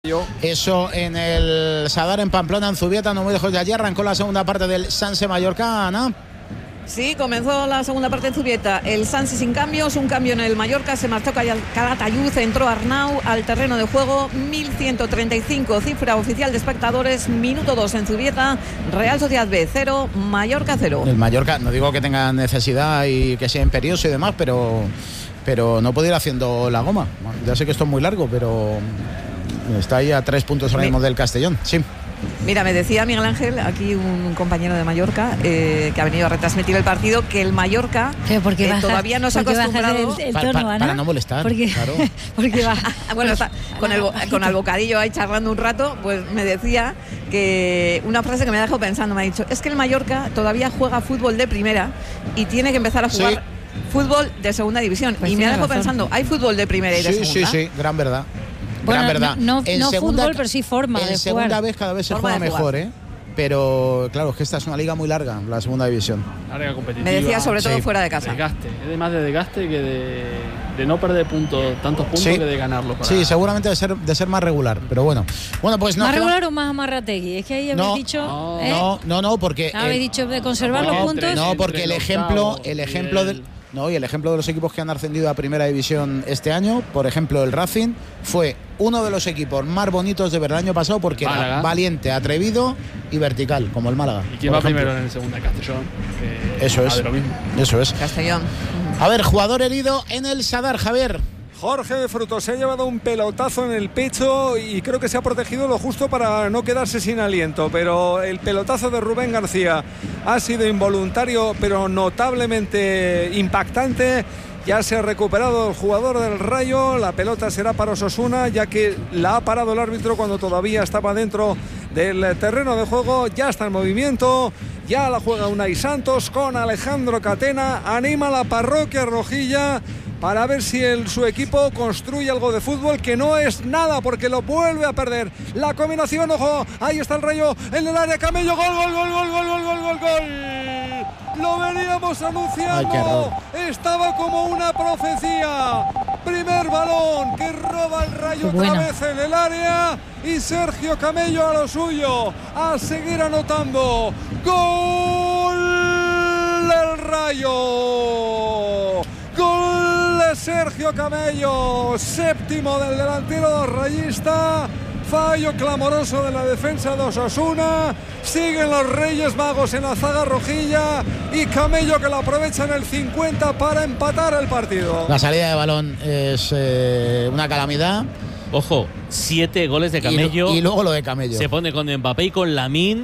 Eso en el Sadar, en Pamplona, en Zubieta, no muy lejos de allí. Arrancó la segunda parte del Sanse Mallorca, Ana. Sí, comenzó la segunda parte en Zubieta. El Sanse sin cambios, un cambio en el Mallorca. Se marchó Calatayud, entró Arnau al terreno de juego. 1135, cifra oficial de espectadores. Minuto 2 en Zubieta. Real Sociedad B 0, Mallorca 0. El Mallorca, no digo que tenga necesidad y que sea imperioso y demás, pero no puede ir haciendo la goma. Ya sé que esto es muy largo, pero está ahí a 3 puntos ahora mismo del Castellón. Sí. Mira, me decía Miguel Ángel, aquí un compañero de Mallorca, que ha venido a retransmitir el partido, que el Mallorca todavía no se ha acostumbrado el tono, para no molestar. Claro. Bueno, está con el bocadillo ahí charlando un rato, pues me decía que una frase que me ha dejado pensando, me ha dicho, es que el Mallorca todavía juega fútbol de primera y tiene que empezar a jugar fútbol de segunda división. Pues y me ha dejado pensando, ¿hay fútbol de primera y de segunda? Sí, gran verdad. Bueno, gran verdad. No segunda, fútbol, pero sí forma de jugar. En segunda vez cada vez se juega mejor, pero claro, es que esta es una liga muy larga, la segunda división. Larga competitiva. Me decía sobre todo fuera de casa. Desgaste. Es más de desgaste que de no perder tantos puntos que de ganarlos. Sí, seguramente de ser más regular, pero bueno. Pues no. ¿Más regular o más amarrategui? Es que ahí habéis dicho. No, porque. Habéis dicho de conservar los puntos. No, porque el ejemplo del. No, y el ejemplo de los equipos que han ascendido a Primera División este año, por ejemplo el Racing, fue uno de los equipos más bonitos de ver el año pasado porque era valiente, atrevido y vertical, como el Málaga. ¿Y quién va primero en el segunda? Castellón. Eso es. Lo mismo. Eso es. Castellón. A ver, jugador herido en el Sadar, Javier. Jorge de Frutos se ha llevado un pelotazo en el pecho y creo que se ha protegido lo justo para no quedarse sin aliento, pero el pelotazo de Rubén García ha sido involuntario pero notablemente impactante. Ya se ha recuperado el jugador del Rayo, la pelota será para Osasuna ya que la ha parado el árbitro cuando todavía estaba dentro del terreno de juego. Ya está en movimiento, ya la juega Unai Santos con Alejandro Catena, anima la parroquia rojilla para ver si su equipo construye algo de fútbol, que no es nada porque lo vuelve a perder. La combinación, ojo, ahí está el Rayo en el área, Camello, gol. Lo veníamos anunciando. Estaba como una profecía. Primer balón que roba el Rayo otra vez en el área y Sergio Camello a lo suyo, a seguir anotando. Gol del Rayo. Gol de Sergio Camello, séptimo del delantero rayista. Fallo clamoroso de la defensa de Osasuna. Siguen los Reyes Magos en la zaga rojilla y Camello que lo aprovecha en el 50 para empatar el partido. La salida de balón es una calamidad. Ojo, 7 goles de Camello. Y luego lo de Camello. Se pone con Mbappé y con Lamine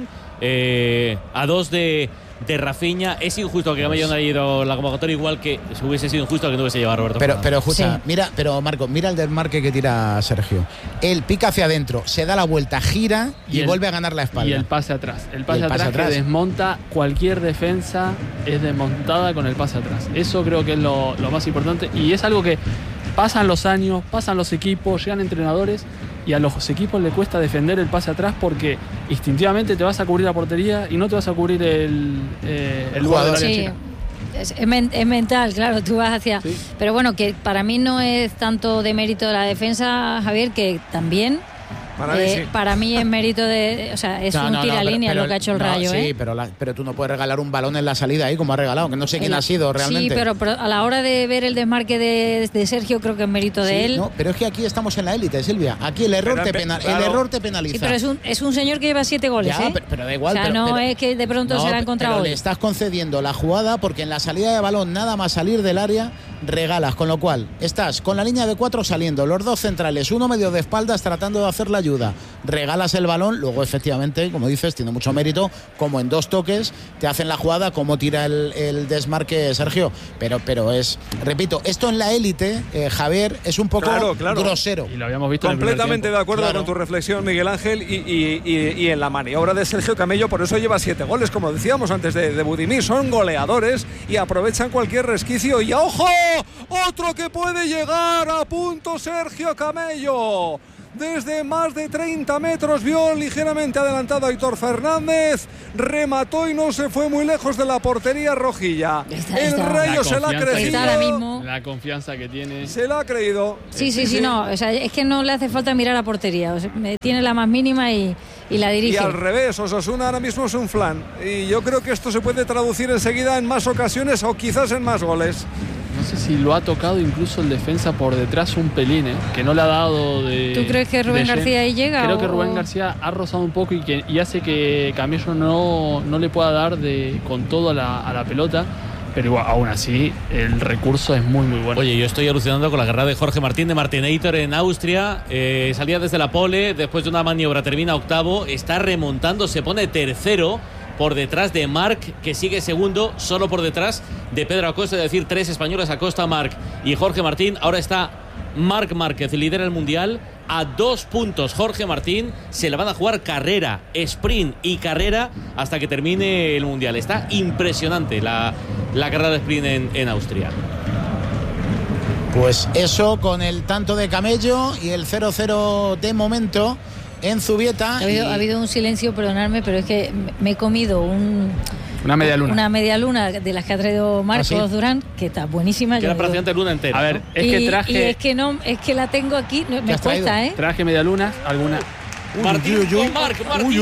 a 2 de Rafinha. Es injusto que Camello no haya ido la convocatoria, igual que hubiese sido injusto que no hubiese llevado a Roberto. Pero escucha, Marco, mira el desmarque que tira Sergio. Él pica hacia adentro, se da la vuelta, gira y vuelve a ganar la espalda. Y el pase atrás. El pase atrás que desmonta cualquier defensa, es desmontada con el pase atrás. Eso creo que es lo más importante y es algo que pasan los años, pasan los equipos, llegan entrenadores y a los equipos les cuesta defender el pase atrás porque instintivamente te vas a cubrir la portería y no te vas a cubrir el lugar de la área chica. Es mental, claro, tú vas hacia... Sí. Pero bueno, que para mí no es tanto de mérito de la defensa, Javier, que también... Para mí es mérito de... O sea, es un tiralínea lo que ha hecho el Rayo, Sí, pero tú no puedes regalar un balón en la salida ahí como ha regalado, que no sé quién ha sido realmente. Sí, pero a la hora de ver el desmarque de Sergio, creo que es mérito de él. No, pero es que aquí estamos en la élite, Silvia. Aquí el error te penaliza. Sí, pero es un señor que lleva 7 goles, ya, pero da igual. O sea, no es que de pronto se la ha encontrado hoy. Le estás concediendo la jugada porque en la salida de balón, nada más salir del área, regalas, con lo cual estás con la línea de 4 saliendo, los dos centrales, uno medio de espaldas tratando de hacer la ayuda, regalas el balón, luego efectivamente, como dices, tiene mucho mérito, como en 2 toques te hacen la jugada, como tira el desmarque Sergio, pero es, repito, esto en la élite, Javier, es un poco grosero. Y lo habíamos visto completamente de acuerdo con tu reflexión, Miguel Ángel, y en la maniobra de Sergio Camello, por eso lleva 7 goles, como decíamos antes de Budimir, son goleadores y aprovechan cualquier resquicio y ¡ojo! Otro que puede llegar a punto, Sergio Camello. desde más de 30 metros, vio ligeramente adelantado a Aitor Fernández, remató y no se fue muy lejos de la portería rojilla. El Rayo se la ha creído. La confianza que tiene. Se la ha creído. Sí, no, o sea, es que no le hace falta mirar a portería, o sea, tiene la más mínima y la dirige. Y al revés, Osasuna ahora mismo es un flan. Y yo creo que esto se puede traducir enseguida en más ocasiones o quizás en más goles. No sé si lo ha tocado incluso el defensa por detrás un pelín, que no le ha dado de... ¿Tú crees que Rubén García ahí llega? Creo que Rubén García ha rozado un poco y hace que Camello no le pueda dar con todo a la pelota. Pero igual, aún así, el recurso es muy, muy bueno. Oye, yo estoy alucinando con la carrera de Jorge Martín de Martinator en Austria. Salía desde la pole, después de una maniobra termina octavo, está remontando, se pone tercero por detrás de Marc, que sigue segundo, solo por detrás de Pedro Acosta, es decir, 3 españoles, Acosta, Marc y Jorge Martín. Ahora está Marc Márquez, lidera el Mundial, a 2 puntos. Jorge Martín se le van a jugar carrera, sprint y carrera hasta que termine el Mundial. Está impresionante la carrera de sprint en Austria. Pues eso con el tanto de Camello y el 0-0 de momento en Zubieta. Ha habido un silencio, perdonadme, pero es que me he comido una media luna. Una media luna de las que ha traído Marcos Durán, que está buenísima. Que era prácticamente luna entera. A ver, ¿no? Es que la tengo aquí, me cuesta, ¿eh? Traje media luna, alguna. Martín con Marc,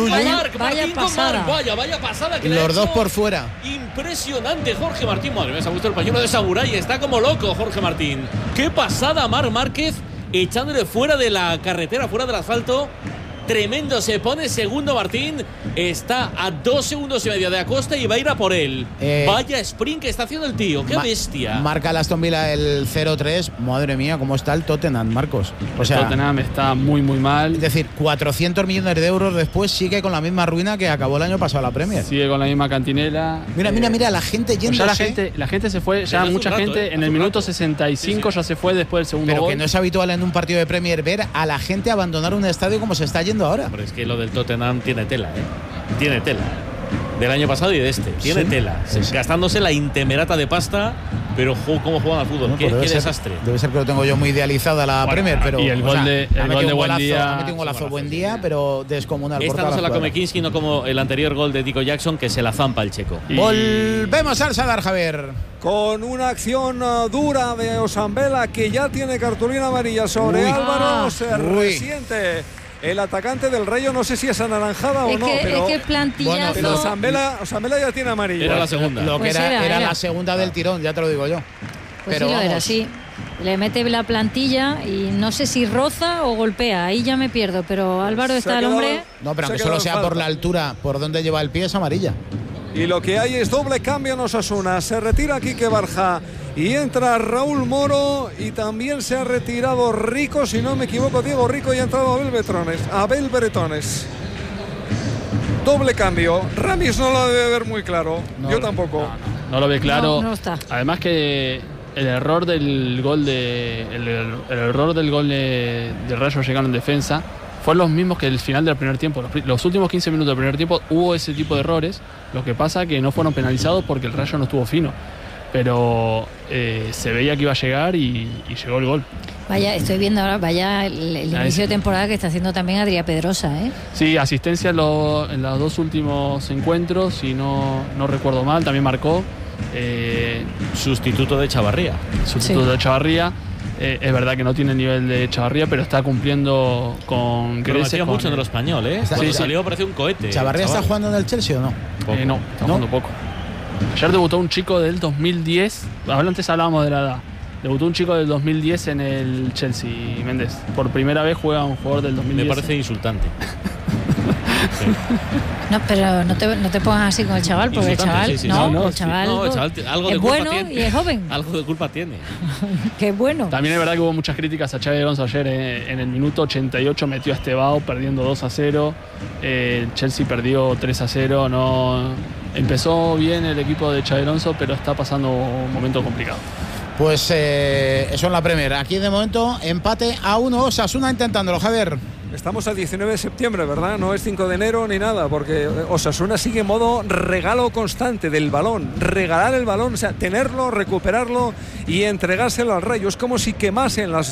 vaya pasada. Vaya pasada que los dos por fuera. Impresionante Jorge Martín. Madre mía, se ha puesto el pañuelo de samurái. Está como loco Jorge Martín. Qué pasada Marc Márquez, echándole fuera de la carretera, fuera del asfalto. Tremendo, se pone segundo Martín, está a 2 segundos y medio de Acosta y va a ir a por él. Vaya sprint que está haciendo el tío, qué bestia. Marca el Aston Villa el 0-3, madre mía, cómo está el Tottenham, Marcos. El Tottenham está muy, muy mal. Es decir, 400 millones de euros después sigue con la misma ruina que acabó el año pasado la Premier. Sigue con la misma cantinela. Mira, la gente yéndose. Pues la gente se fue, ya mucha gente, en el minuto 65 ya se fue después del segundo gol. Pero que no es habitual en un partido de Premier ver a la gente abandonar un estadio como se está yendo ahora. Pero es que lo del Tottenham tiene tela, tiene tela. Del año pasado y de este. Tiene tela. Sí. Gastándose la intemerata de pasta, pero cómo juegan al fútbol. Qué desastre. Debe ser que lo tengo yo muy idealizada la Premier, pero. Y el gol de Buendía. Ha metido un golazo Buendía, pero descomunal. Esta no se la come Kinski, no como el anterior gol de Tico Jackson, que se la zampa el checo. Volvemos al Sadar, Javier. Con una acción dura de Osambela, que ya tiene cartulina amarilla sobre Álvaro. Se resiente el atacante del Rayo, no sé si es anaranjada o no, pero es que plantillazo. Bueno, pero Osambela ya tiene amarilla. Era la segunda. Lo que era la segunda del tirón, ya te lo digo yo. Pues pero sí, era así. Le mete la plantilla y no sé si roza o golpea, ahí ya me pierdo, pero Álvaro está el hombre. No, pero aunque solo sea por la altura, por donde lleva el pie, es amarilla. Y lo que hay es doble cambio en Osasuna. Se retira Quique Barja y entra Raúl Moro, y también se ha retirado Rico, si no me equivoco, Diego Rico, y ha entrado Abel Bretones. Doble cambio. Ramis no lo debe ver muy claro. Yo tampoco. No lo ve claro. No está. Además que el error del gol de Rayo llegando en defensa fueron los mismos que el final del primer tiempo. Los últimos 15 minutos del primer tiempo hubo ese tipo de errores. Lo que pasa que no fueron penalizados porque el Rayo no estuvo fino. Pero se veía que iba a llegar y llegó el gol. Vaya, estoy viendo ahora, el inicio de temporada que está haciendo también Adrià Pedrosa, ¿eh? Sí, asistencia en los 2 últimos encuentros, si no recuerdo mal, también marcó. Sustituto de Chavarría. De Chavarría. Es verdad que no tiene el nivel de Chavarría, pero está cumpliendo con creces. Mucho en lo español, ¿eh? Cuando salió parece un cohete. ¿Chavarría está jugando en el Chelsea o no? No, está jugando poco. Ayer debutó un chico del 2010. Antes hablábamos de la edad. Debutó un chico del 2010 en el Chelsea, Méndez. Por primera vez juega un jugador del 2010. Me parece insultante. Sí. No, pero no te pongas así con el chaval, porque el chaval, el chaval algo de es culpa bueno tiene. Y es joven. Algo de culpa tiene. Qué bueno. También es verdad que hubo muchas críticas a Xabi Alonso ayer. En el minuto 88 metió a Estevao perdiendo 2-0. El Chelsea perdió 3-0. No empezó bien el equipo de Xabi Alonso, pero está pasando un momento complicado. Pues eso en la Premier. Aquí de momento empate a 1. Osasuna intentándolo, Javier. Estamos al 19 de septiembre, ¿verdad? No es 5 de enero ni nada, porque Osasuna sigue en modo regalo constante del balón. Regalar el balón, o sea, tenerlo, recuperarlo y entregárselo al Rayo. Es como si quemasen las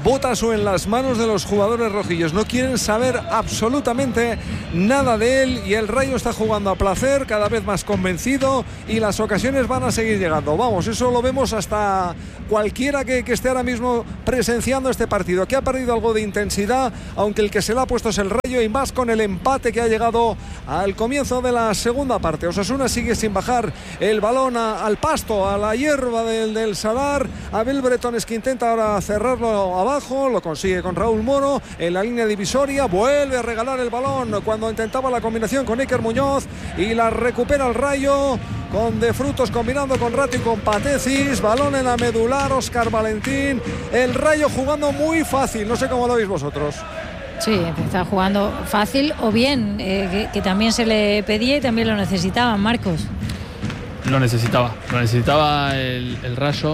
botas o en las manos de los jugadores rojillos. No quieren saber absolutamente nada de él y el Rayo está jugando a placer, cada vez más convencido y las ocasiones van a seguir llegando. Vamos, eso lo vemos hasta cualquiera que esté ahora mismo presenciando este partido, que ha perdido algo de intensidad, aunque el que se le ha puesto es el Rayo y más con el empate que ha llegado al comienzo de la segunda parte. Osasuna sigue sin bajar el balón al pasto, a la hierba del Sadar. Abel Bretones que intenta ahora cerrarlo abajo, lo consigue con Raúl Moro en la línea divisoria, vuelve a regalar el balón cuando intentaba la combinación con Iker Muñoz y la recupera el Rayo con De Frutos combinando con Rato y con Patecis, balón en la medular, Óscar Valentín, el Rayo jugando muy fácil, no sé cómo lo veis vosotros. Sí, está jugando fácil o bien, que también se le pedía y también lo necesitaban, Marcos. Lo necesitaba el Rayo.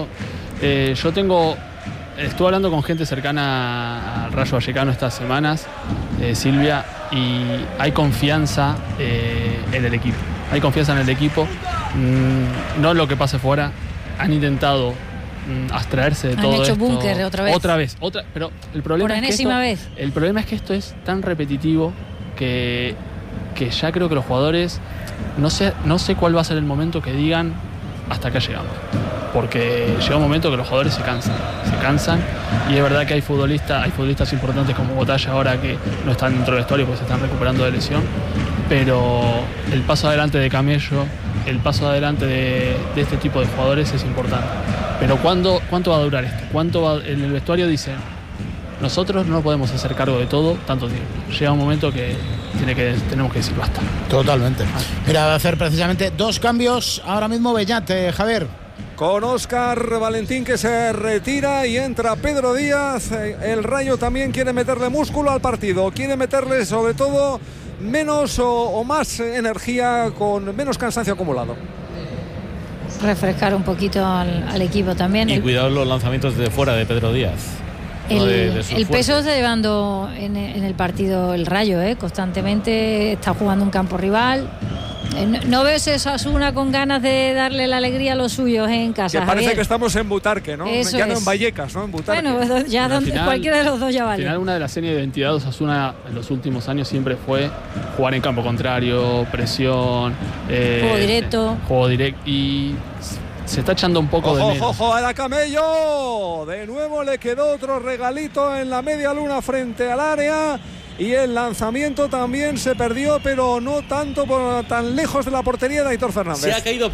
Estuve hablando con gente cercana al Rayo Vallecano estas semanas, Silvia, y hay confianza en el equipo. Hay confianza en el equipo, no en lo que pase fuera. Han intentado abstraerse de todo esto. Han hecho búnker otra vez. Pero el problema por enésima vez. El problema es que esto es tan repetitivo que ya creo que los jugadores no sé cuál va a ser el momento que digan hasta acá llegamos. Porque llega un momento que los jugadores se cansan y es verdad que hay futbolistas importantes como Botalla ahora que no están dentro del vestuario porque se están recuperando de lesión, pero el paso adelante de Camello, el paso adelante de este tipo de jugadores es importante. Pero ¿cuánto va a durar esto? En el vestuario dicen, nosotros no podemos hacer cargo de todo tanto tiempo. Llega un momento que tenemos que decir basta. Totalmente. Mira, va a hacer precisamente 2 cambios ahora mismo Beñat, Javier. Con Óscar Valentín que se retira y entra Pedro Díaz. El Rayo también quiere meterle músculo al partido, quiere meterle sobre todo menos o más energía con menos cansancio acumulado. Refrescar un poquito al equipo también. Y cuidado los lanzamientos de fuera de Pedro Díaz. El peso está llevando en el partido el Rayo, constantemente está jugando un campo rival. No ves esa Osasuna con ganas de darle la alegría a los suyos en casa. Que parece Javier. Que estamos en Butarque, ¿no? Eso ya no es. En Vallecas, ¿no? En Butarque. Bueno, ya cualquiera de los dos ya vale. Al final, una de las señas de identidad de Osasuna en los últimos años siempre fue jugar en campo contrario, presión, juego directo y se está echando un poco de menos. ¡Ojo a la Camello! De nuevo le quedó otro regalito en la media luna frente al área. Y el lanzamiento también se perdió, pero no tanto tan lejos de la portería de Aitor Fernández. Se ha caído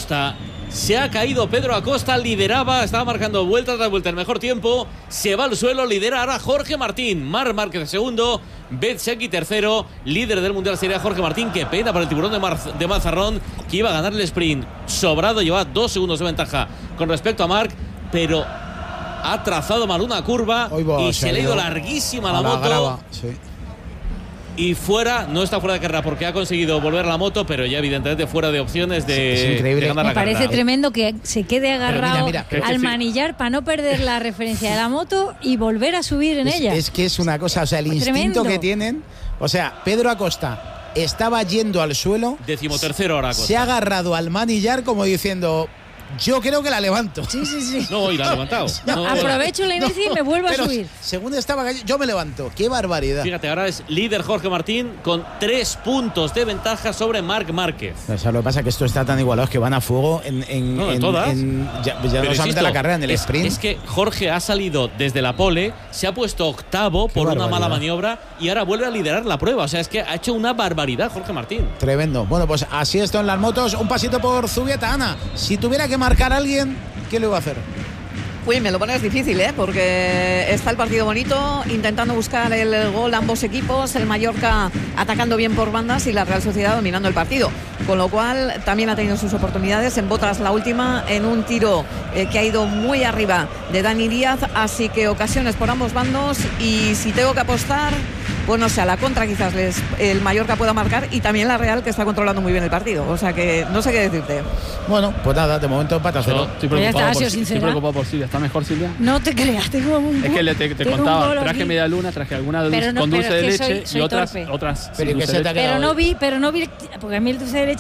Pedro Acosta. Lideraba, estaba marcando vuelta tras vuelta el mejor tiempo. Se va al suelo, lidera ahora Jorge Martín. Marc Márquez segundo, Betzeki tercero. Líder del Mundial sería Jorge Martín. Qué pena para el tiburón de Mazarrón, que iba a ganar el sprint sobrado. Lleva 2 segundos de ventaja con respecto a Marc, pero ha trazado mal una curva y se le ha ido larguísima la moto. Grava, sí. Y no está fuera de carrera porque ha conseguido volver la moto, pero ya evidentemente fuera de opciones de ganar la carrera. Me parece tremendo que se quede agarrado mira, al manillar para no perder la referencia de la moto y volver a subir en ella. Es que es una cosa, o sea, el instinto que tienen. O sea, Pedro Acosta estaba yendo al suelo. 13º ahora Acosta. Se ha agarrado al manillar como diciendo... Yo creo que la levanto. Sí. No, y la ha levantado. Aprovecho la inercia y me vuelvo a subir. Según estaba cayendo, yo me levanto. ¡Qué barbaridad! Fíjate, ahora es líder Jorge Martín con 3 puntos de ventaja sobre Marc Márquez. O sea, lo que pasa es que esto está tan igualado que van a fuego en todas. Ya no solamente la carrera, en el sprint. Es que Jorge ha salido desde la pole, se ha puesto octavo por una mala maniobra y ahora vuelve a liderar la prueba. O sea, es que ha hecho una barbaridad Jorge Martín. Tremendo. Bueno, pues así esto en las motos. Un pasito por Zubieta. Ana, si tuviera que marcar a alguien, ¿qué le va a hacer? Uy, me lo pones difícil, porque está el partido bonito, intentando buscar el gol ambos equipos, el Mallorca atacando bien por bandas y la Real Sociedad dominando el partido, con lo cual también ha tenido sus oportunidades. En Botas la última, en un tiro que ha ido muy arriba de Dani Díaz, así que ocasiones por ambos bandos, y si tengo que apostar, pues no sé, a la contra quizás el Mallorca pueda marcar, y también la Real, que está controlando muy bien el partido, o sea que no sé qué decirte. Bueno, pues nada, de momento empate a 0. Estoy preocupado por Silvia. ¿Está mejor, Silvia? No te creas, tengo un... Es que te contaba, traje media luna, traje alguna con dulce de leche soy y otras pero sin dulce de leche. Pero no vi, porque a mí el dulce de leche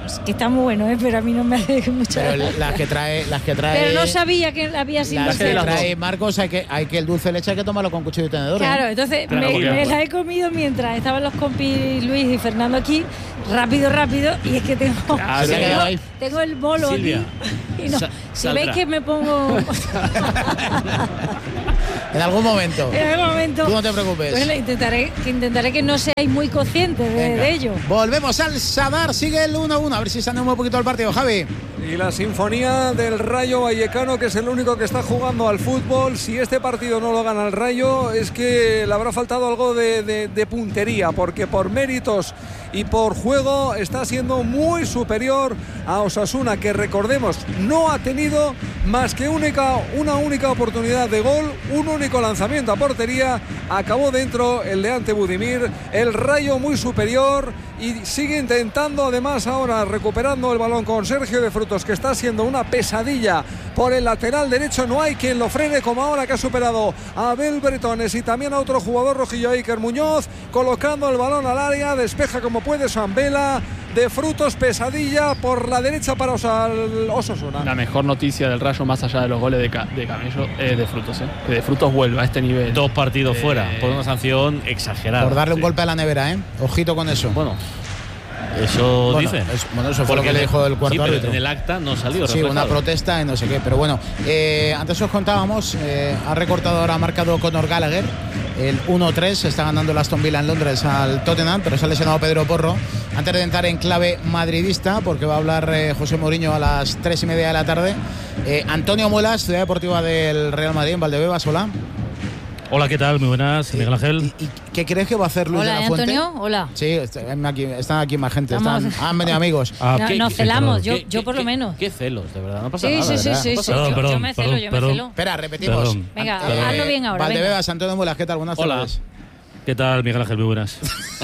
que está muy bueno, pero a mí no me hace mucha gracia. Las que trae. Pero no sabía que había sido. Las que trae Marcos, hay que el dulce de leche hay que tomarlo con cuchillo y tenedor. Claro, entonces me la he comido mientras estaban los compis Luis y Fernando aquí, rápido, y es que tengo el bolo Silvia, aquí. Y no, si veis que me pongo. En algún momento. Tú no te preocupes. Bueno, intentaré que no seáis muy conscientes de ello. Volvemos al Sadar, sigue el 1-1. A ver si se anima un poquito el partido, Javi. Y la sinfonía del Rayo Vallecano, que es el único que está jugando al fútbol. Si este partido no lo gana el Rayo, es que le habrá faltado algo de puntería, porque por méritos y por juego está siendo muy superior a Osasuna, que recordemos no ha tenido más que una única oportunidad de gol, un único lanzamiento a portería, acabó dentro el de Ante Budimir. El Rayo muy superior y sigue intentando, además ahora recuperando el balón con Sergio de Frutos, que está siendo una pesadilla por el lateral derecho. No hay quien lo frene como ahora, que ha superado a Abel Bretones y también a otro jugador rojillo, Iker Muñoz, colocando el balón al área, despeja como puede Sambela. De Frutos, pesadilla por la derecha para Osasuna. La mejor noticia del Rayo, más allá de los goles de Camello, es de Frutos, que de Frutos vuelva a este nivel. 2 partidos fuera, por una sanción exagerada. Por darle un golpe a la nevera, Ojito con eso. Bueno, eso dice. Eso fue lo que le dijo el cuarto árbitro. En el acta no salió. Sí, una protesta y no sé qué. Pero bueno, antes os contábamos, ha recortado ahora, ha marcado Conor Gallagher. El 1-3, está ganando el Aston Villa en Londres al Tottenham, pero se ha lesionado Pedro Porro. Antes de entrar en clave madridista, porque va a hablar José Mourinho a las 3:30 de la tarde. Antonio Muelas, Ciudad Deportiva del Real Madrid en Valdebebas, hola. Hola, ¿qué tal? Muy buenas, Miguel Ángel. ¿Y qué crees que va a hacer Luis de la Fuente? Hola, Antonio. Hola. Sí, están aquí más gente. Han venido amigos. Nos celamos, yo por lo menos. Qué celos, de verdad. No pasa nada. Sí. Perdón, yo me celo. Espera, repetimos. Venga, hazlo bien ahora. Valdebebas, Antonio Muelas, ¿qué tal? Buenas tardes. ¿Qué tal, Miguel Ángel? Muy buenas.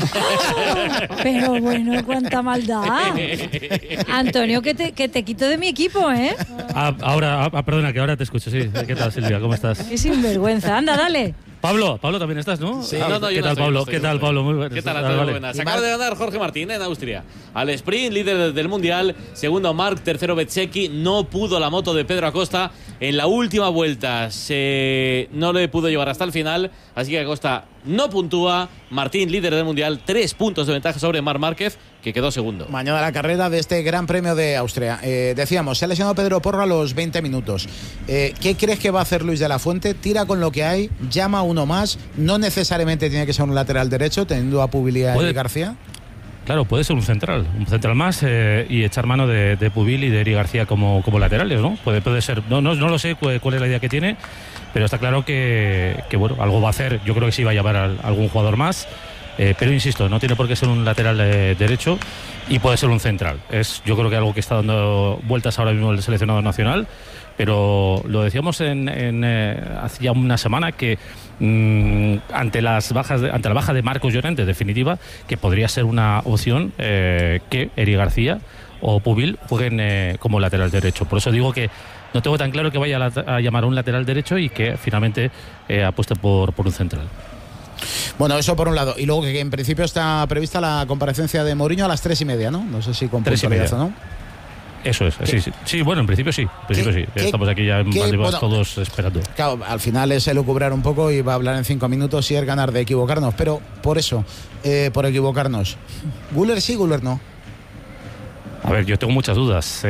Pero bueno, cuánta maldad. Antonio, que te quito de mi equipo, ¿eh? Perdona, que ahora te escucho, sí. ¿Qué tal, Silvia? ¿Cómo estás? Qué sinvergüenza. Anda, dale. Pablo también estás, ¿no? Sí. ¿Qué tal, Pablo? ¿Qué tal, Pablo? Muy buenas. ¿Qué tal, Antonio? Muy buenas. Acaba de ganar Jorge Martín en Austria. Al sprint, líder del Mundial. Segundo, Marc. Tercero, Bezzecchi. No pudo la moto de Pedro Acosta. En la última vuelta no le pudo llevar hasta el final. Así que Acosta no puntúa. Martín, líder del Mundial. 3 puntos de ventaja sobre Marc Márquez, que quedó segundo. Mañana la carrera de este Gran Premio de Austria. Decíamos, se ha lesionado Pedro Porro a los 20 minutos. ¿Qué crees que va a hacer Luis de la Fuente? Tira con lo que hay, llama a uno más. No necesariamente tiene que ser un lateral derecho, teniendo a Pubil y Eric García. Claro, puede ser un central más y echar mano de Pubil y de Eric García como laterales, ¿no? Puede ser, no lo sé cuál es la idea que tiene, pero está claro que bueno, algo va a hacer. Yo creo que sí va a llevar a algún jugador más. Pero insisto, no tiene por qué ser un lateral derecho y puede ser un central. Yo creo que algo que está dando vueltas ahora mismo el seleccionado nacional, pero lo decíamos hace ya una semana que ante la baja de Marcos Llorente, definitiva, que podría ser una opción que Eric García o Pubil jueguen como lateral derecho. Por eso digo que no tengo tan claro que vaya a llamar a un lateral derecho y que finalmente apueste por un central. Bueno, eso por un lado. Y luego que en principio está prevista la comparecencia de Mourinho a las 3:30, ¿no? No sé si con puntualización, ¿no? Eso es, sí, bueno, en principio sí. Estamos aquí ya en Valdebebas todos esperando. Claro, al final es elucubrar un poco y va a hablar en 5 minutos y es ganar de equivocarnos. Pero por eso, por equivocarnos, ¿Güler sí, Güler no? A ver, yo tengo muchas dudas.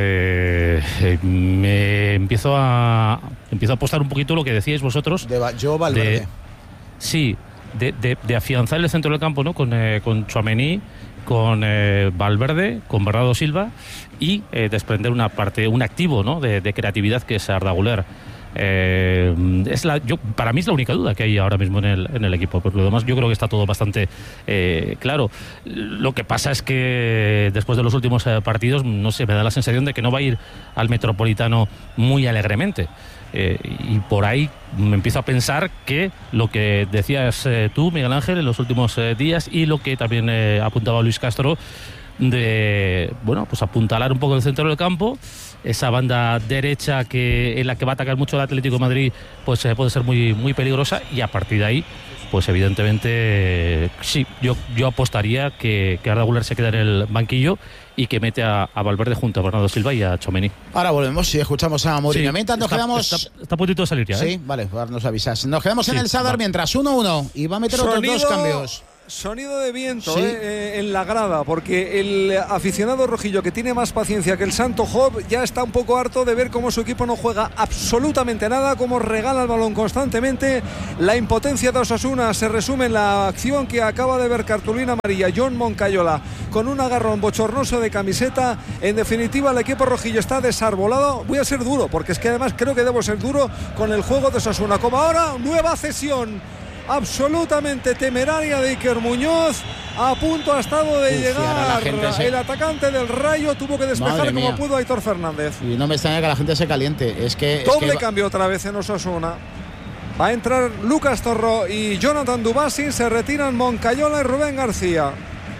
Me empiezo a apostar un poquito lo que decíais vosotros. Yo Valverde. Sí, de afianzar el centro del campo, ¿no? Con Tchouaméni, con Valverde, con Bernardo Silva y desprender un activo, ¿no? de creatividad que es Arda Güler. Para mí es la única duda que hay ahora mismo en el equipo. Por lo demás, yo creo que está todo bastante claro. Lo que pasa es que después de los últimos partidos, no sé, me da la sensación de que no va a ir al Metropolitano muy alegremente. Y por ahí me empiezo a pensar que lo que decías tú, Miguel Ángel, en los últimos días, y lo que también apuntaba Luis Castro, de pues apuntalar un poco el centro del campo, esa banda derecha en la que va a atacar mucho el Atlético de Madrid, pues puede ser muy, muy peligrosa, y a partir de ahí pues evidentemente sí, yo apostaría que Arda Güler se queda en el banquillo y que mete a Valverde junto a Bernardo Silva y a Tchouaméni. Ahora volvemos y escuchamos a Mourinho. Sí, mientras nos quedamos... Está a puntito de salir ya, Sí, vale, ahora nos avisas. Nos quedamos en el Sadar mientras 1-1 y va a meter otros 2 cambios. Sonido de viento en la grada, porque el aficionado rojillo, que tiene más paciencia que el Santo Job, ya está un poco harto de ver cómo su equipo no juega absolutamente nada, cómo regala el balón constantemente. La impotencia de Osasuna se resume en la acción que acaba de ver cartulina amarilla John Moncayola con un agarrón bochornoso de camiseta. En definitiva, el equipo rojillo está desarbolado. Voy a ser duro, porque es que además creo que debo ser duro con el juego de Osasuna. Como ahora, nueva cesión absolutamente temeraria de Iker Muñoz. A punto ha estado de llegar el atacante del Rayo, tuvo que despejar como pudo Aitor Fernández. Y no me extraña que la gente se caliente. Doble cambio otra vez en Osasuna. Va a entrar Lucas Torró y Jonathan Dubasi. Se retiran Moncayola y Rubén García.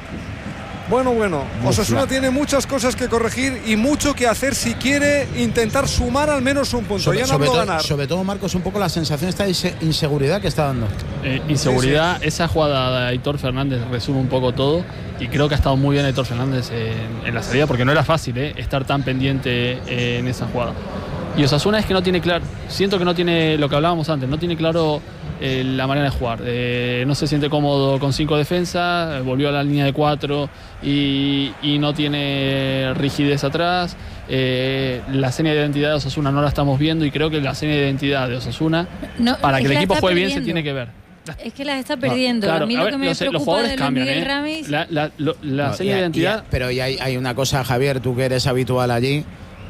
Bueno, Osasuna tiene muchas cosas que corregir y mucho que hacer si quiere intentar sumar al menos un punto. Ya no hablo ganar. Sobre todo, Marcos, un poco la sensación esta inseguridad que está dando. Inseguridad, sí. Esa jugada de Aitor Fernández resume un poco todo y creo que ha estado muy bien Aitor Fernández en la salida, porque no era fácil estar tan pendiente en esa jugada. Y Osasuna es que no tiene claro, siento que no tiene lo que hablábamos antes, no tiene claro la manera de jugar, no se siente cómodo con 5 defensas, volvió a la línea de 4 y no tiene rigidez atrás. La seña de identidad de Osasuna no la estamos viendo y creo que la seña de identidad de Osasuna, para que el equipo juegue bien, se tiene que ver. Es que las está perdiendo. Claro, a mí lo que me preocupa los jugadores de cambian, Miguel Ramis... La seña de identidad... Pero hay una cosa, Javier, tú que eres habitual allí.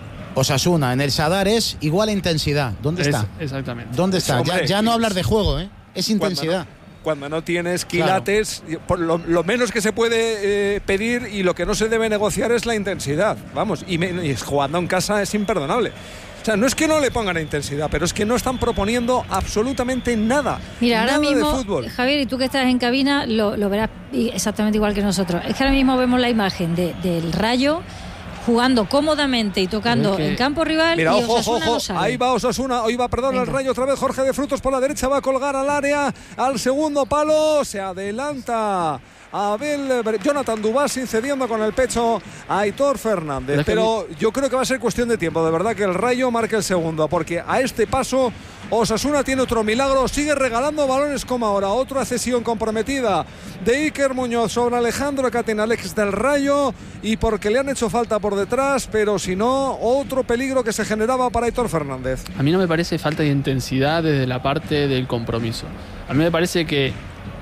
Osasuna en el Sadar es igual a intensidad. ¿Dónde está? Exactamente. ¿Dónde está? Hombre, ya no hablar de juego, es intensidad. Cuando no tienes quilates, claro. Lo menos que se puede pedir y lo que no se debe negociar es la intensidad. Vamos, y jugando en casa es imperdonable. O sea, no es que no le pongan intensidad, pero es que no están proponiendo absolutamente nada. Mira, nada ahora mismo, de fútbol. Javier, y tú que estás en cabina, lo verás exactamente igual que nosotros. Es que ahora mismo vemos la imagen del Rayo jugando cómodamente y tocando en campo rival. Mira, y ojo, Osasuna no sabe. Ahí va Osasuna, el Rayo otra vez. Jorge de Frutos por la derecha, va a colgar al área, al segundo palo, se adelanta Jonathan Dubasi cediendo con el pecho a Aitor Fernández. Pero yo creo que va a ser cuestión de tiempo, de verdad, que el Rayo marque el segundo, porque a este paso Osasuna tiene otro milagro, sigue regalando balones como ahora. Otra cesión comprometida de Iker Muñoz sobre Alejandro Catenalex del Rayo, y porque le han hecho falta por detrás, pero si no, otro peligro que se generaba para Aitor Fernández. A mí no me parece falta de intensidad desde la parte del compromiso. A mí me parece que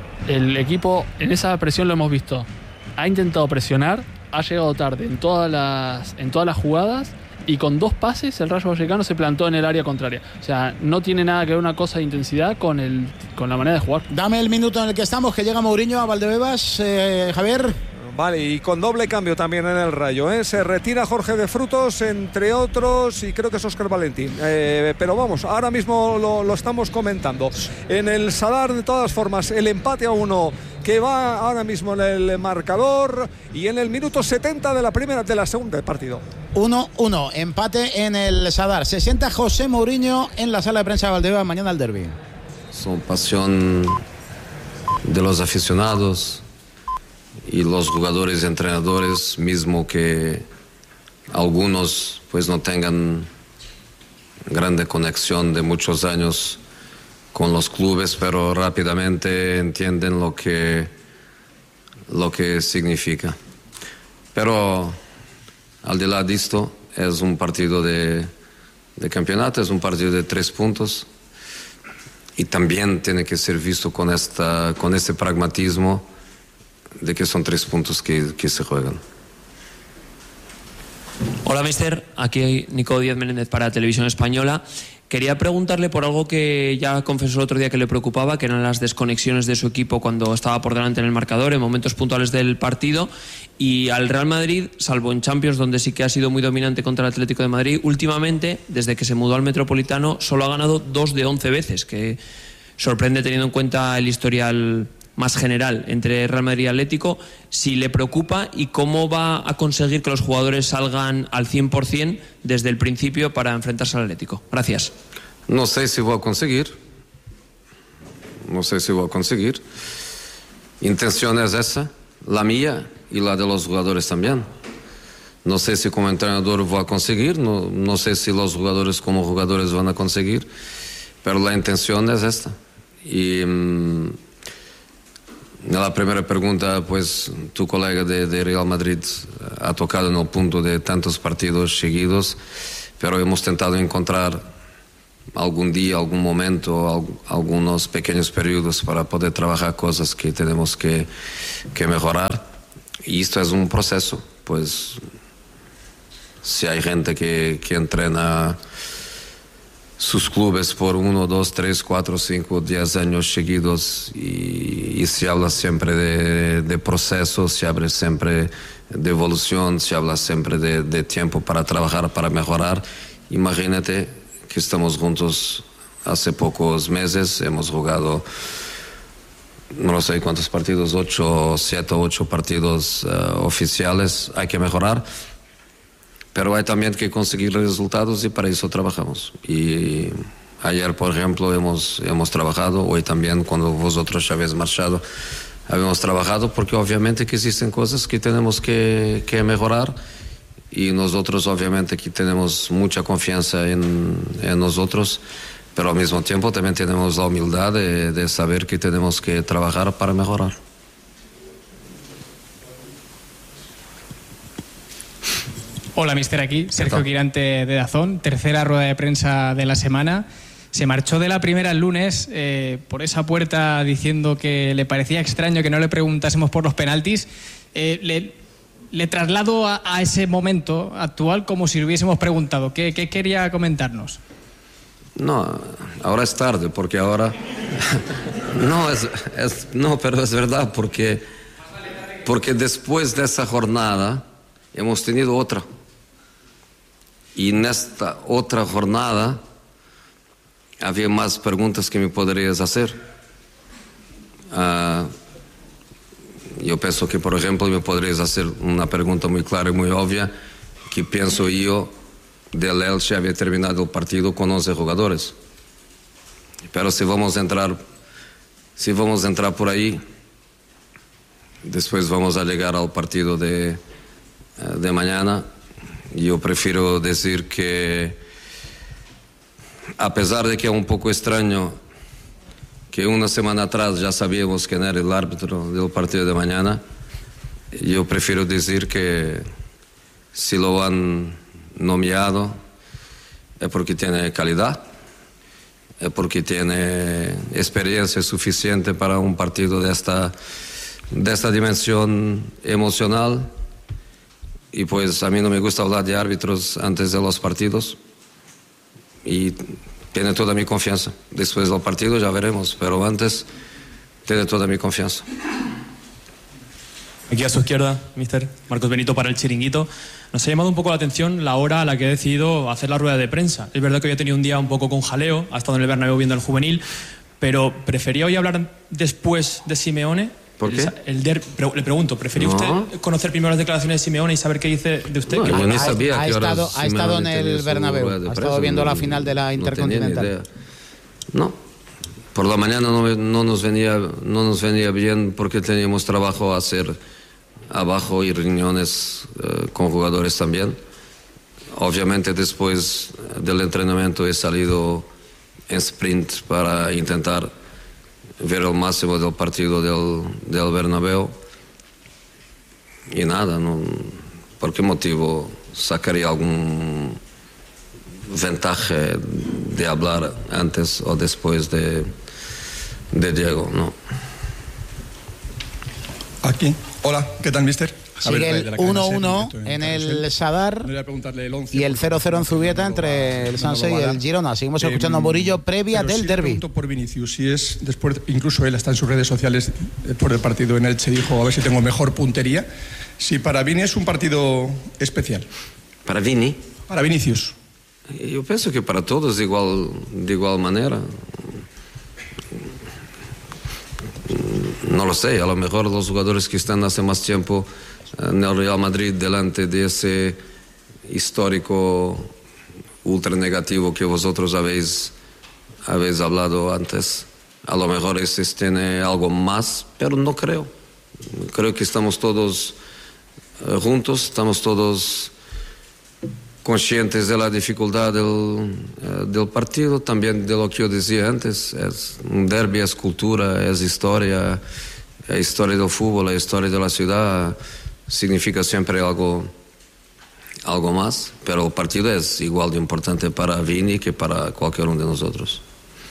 el equipo, en esa presión lo hemos visto, ha intentado presionar, ha llegado tarde en todas las jugadas, y con 2 pases el Rayo Vallecano se plantó en el área contraria. O sea, no tiene nada que ver una cosa de intensidad con la manera de jugar. Dame el minuto en el que estamos, que llega Mourinho a Valdebebas, Javier. Vale, y con doble cambio también en el Rayo, Se retira Jorge de Frutos, entre otros, y creo que es Óscar Valentín. Pero vamos, ahora mismo lo estamos comentando. En el Sadar, de todas formas, el empate a 1 que va ahora mismo en el marcador, y en el minuto 70 de la segunda del partido. 1-1, empate en el Sadar. Se sienta José Mourinho en la sala de prensa de Valdebebas mañana al derbi. Son pasión de los aficionados y los jugadores y entrenadores, mismo que algunos pues no tengan grande conexión de muchos años con los clubes, pero rápidamente entienden lo que significa. Pero al de lado de esto, es un partido de campeonato, es un partido de 3 puntos, y también tiene que ser visto con este pragmatismo de que son 3 puntos que se juegan. Hola, mister. Aquí Nico Díaz Menéndez para Televisión Española. Quería preguntarle por algo que ya confesó el otro día que le preocupaba, que eran las desconexiones de su equipo cuando estaba por delante en el marcador, en momentos puntuales del partido. Y al Real Madrid, salvo en Champions, donde sí que ha sido muy dominante contra el Atlético de Madrid, últimamente, desde que se mudó al Metropolitano, solo ha ganado 2 de 11 veces, que sorprende teniendo en cuenta el historial más general entre Real Madrid y Atlético. Si le preocupa y cómo va a conseguir que los jugadores salgan al 100% desde el principio para enfrentarse al Atlético. Gracias. No sé si voy a conseguir. no sé si voy a conseguir. Intención es esa, la mía y la de los jugadores también. No sé si como entrenador voy a conseguir, no sé si los jugadores como jugadores van a conseguir, pero la intención es esta. Y la primera pregunta, pues tu colega de Real Madrid ha tocado en el punto de tantos partidos seguidos, pero hemos intentado encontrar algún día, algún momento, algunos pequeños periodos para poder trabajar cosas que tenemos que mejorar. Y esto es un proceso, pues si hay gente que entrena sus clubes por 1, 2, 3, 4, 5, 10 años seguidos y se habla siempre de procesos, se habla siempre de evolución, se habla siempre de tiempo para trabajar, para mejorar. Imagínate que estamos juntos hace pocos meses, hemos jugado no sé cuántos partidos, 7 o 8 partidos oficiales, hay que mejorar. Pero hay también que conseguir resultados y para eso trabajamos. Y ayer, por ejemplo, hemos trabajado, hoy también cuando vosotros ya habéis marchado, habíamos trabajado porque obviamente que existen cosas que tenemos que mejorar y nosotros obviamente que tenemos mucha confianza en nosotros, pero al mismo tiempo también tenemos la humildad de saber que tenemos que trabajar para mejorar. Hola, mister, aquí Sergio Quirante de Dazón, tercera rueda de prensa de la semana. Se marchó de la primera el lunes por esa puerta diciendo que le parecía extraño que no le preguntásemos por los penaltis. Le traslado a ese momento actual como si le hubiésemos preguntado. ¿Qué quería comentarnos? No, ahora es tarde porque ahora... No, pero es verdad porque después de esa jornada hemos tenido otra. Y en esta otra jornada había más preguntas que me podrías hacer. Yo pienso que, por ejemplo, me podrías hacer una pregunta muy clara y muy obvia, que pienso yo, del Elche había terminado el partido con 11 jugadores. Pero si vamos a entrar por ahí, después vamos a llegar al partido de mañana. Yo prefiero decir que, a pesar de que es un poco extraño que una semana atrás ya sabíamos quién era el árbitro del partido de mañana, yo prefiero decir que si lo han nomeado es porque tiene calidad, es porque tiene experiencia suficiente para un partido de esta dimensión emocional. Y pues a mí no me gusta hablar de árbitros antes de los partidos y tiene toda mi confianza. Después del partido ya veremos, pero antes tiene toda mi confianza. Aquí a su izquierda, mister Marcos Benito para El Chiringuito. Nos ha llamado un poco la atención la hora a la que ha decidido hacer la rueda de prensa. Es verdad que hoy ha tenido un día un poco con jaleo, ha estado en el Bernabéu viendo el juvenil, pero ¿prefería hoy hablar después de Simeone? ¿Por qué? Le pregunto, ¿prefería usted conocer primero las declaraciones de Simeone y saber qué dice de usted? No, yo ni sabía ha estado en el Bernabéu, ha estado viendo la final de la Intercontinental. No, por la mañana no nos venía bien porque teníamos trabajo a hacer abajo y reuniones con jugadores también. Obviamente después del entrenamiento he salido en sprint para intentar ver el máximo del partido del Bernabéu y nada, ¿por qué motivo sacaría algún ventaja de hablar antes o después de Diego? No. Aquí. Hola, ¿qué tal, mister? Sigue el 1-1 en el Sadar y el 0-0 en Zubieta entre el Sanse y el Girona. Seguimos escuchando a Murillo previa del derbi. Pregunto por Vinicius, si es después, incluso él está en sus redes sociales por el partido en Elche, dijo a ver si tengo mejor puntería. Si para Vini es un partido especial. ¿Para Vini? Para Vinicius. Yo pienso que para todos de igual manera. No lo sé, a lo mejor los jugadores que están hace más tiempo en el Real Madrid delante de ese histórico ultra negativo que vosotros habéis hablado antes, A lo mejor ese tiene algo más, pero no creo. Creo que estamos todos juntos, estamos todos conscientes de la dificultad del partido, también de lo que yo decía antes. Es un derbi, es cultura, es historia del fútbol, la historia de la ciudad. Significa siempre algo más, pero el partido es igual de importante para Vini que para cualquier uno de nosotros.